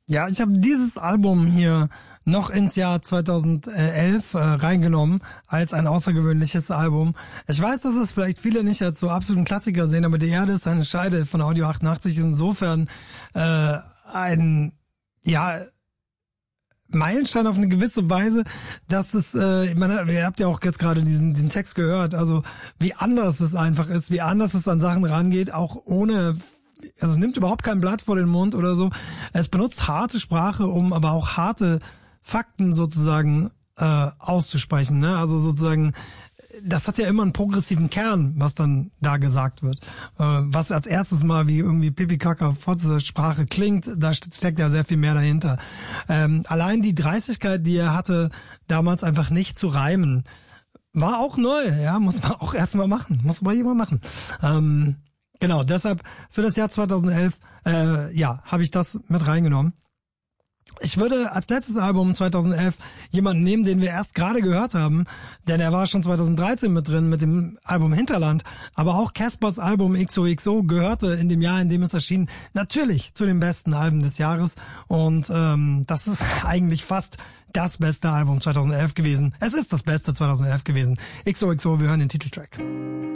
Ja, ich habe dieses Album hier noch ins Jahr 2011 reingenommen als ein außergewöhnliches Album. Ich weiß, dass es vielleicht viele nicht als so absoluten Klassiker sehen, aber Die Erde ist eine Scheide von Audio 88 ist insofern ein Meilenstein auf eine gewisse Weise, dass es, ich meine, ihr habt ja auch jetzt gerade diesen Text gehört, also wie anders es einfach ist, wie anders es an Sachen rangeht, auch ohne, also es nimmt überhaupt kein Blatt vor den Mund oder so. Es benutzt harte Sprache, um aber auch harte Fakten sozusagen auszusprechen, ne? Also sozusagen, das hat ja immer einen progressiven Kern, was dann da gesagt wird. Was als erstes mal wie irgendwie Pipi-Kaka-Fotze-Sprache klingt, da steckt ja sehr viel mehr dahinter. Allein die Dreistigkeit, die er hatte, damals einfach nicht zu reimen, war auch neu, ja, muss man auch erstmal machen, muss man jemand machen. Genau, deshalb für das Jahr 2011, habe ich das mit reingenommen. Ich würde als letztes Album 2011 jemanden nehmen, den wir erst gerade gehört haben, denn er war schon 2013 mit drin mit dem Album Hinterland, aber auch Caspers Album XOXO gehörte in dem Jahr, in dem es erschien, natürlich zu den besten Alben des Jahres und das ist eigentlich fast das beste Album 2011 gewesen. Es ist das beste 2011 gewesen. XOXO, wir hören den Titeltrack.